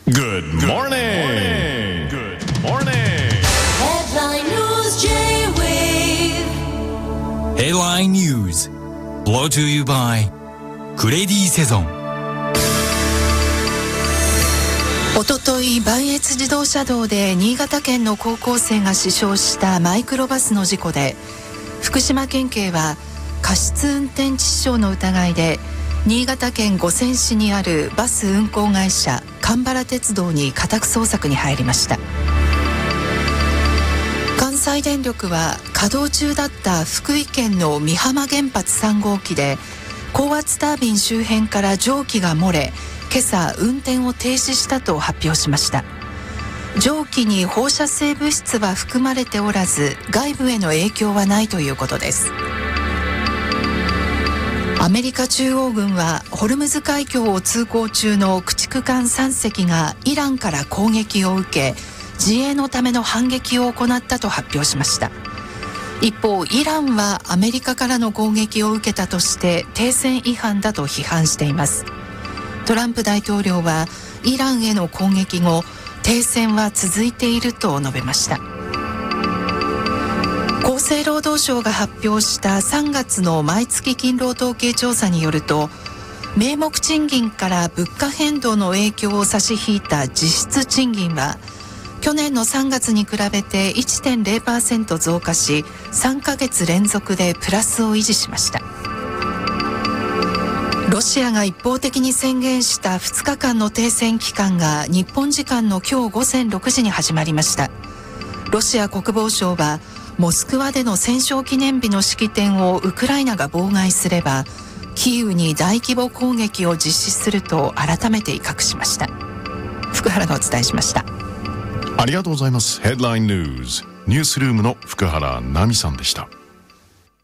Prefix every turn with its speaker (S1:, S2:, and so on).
S1: Good morning. Good morning.
S2: Headline News J-Wave
S3: Headline News brought to you by クレディセゾン。
S4: おととい磐越自動車道で新潟県の高校生が死傷したマイクロバスの事故で、福島県警は過失運転致死傷の疑いで新潟県五泉市にあるバス運行会社蒲原鉄道に家宅捜索に入りました。関西電力は稼働中だった福井県の美浜原発3号機で高圧タービン周辺から蒸気が漏れ、今朝運転を停止したと発表しました。蒸気に放射性物質は含まれておらず、外部への影響はないということです。アメリカ中央軍はホルムズ海峡を通行中の駆逐艦3隻がイランから攻撃を受け、自衛のための反撃を行ったと発表しました。一方、イランはアメリカからの攻撃を受けたとして停戦違反だと批判しています。トランプ大統領はイランへの攻撃後、停戦は続いていると述べました。厚生労働省が発表した3月の毎月勤労統計調査によると、名目賃金から物価変動の影響を差し引いた実質賃金は去年の3月に比べて 1.0% 増加し、3ヶ月連続でプラスを維持しました。ロシアが一方的に宣言した2日間の停戦期間が日本時間の今日午前6時に始まりました。ロシア国防省はモスクワでの戦勝記念日の式典をウクライナが妨害すればキーウに大規模攻撃を実施すると改めて威嚇しました。福原がお伝えしました。
S1: ありがとうございます。ヘッドラインニュース、ニュースルームの福原奈美さんでした。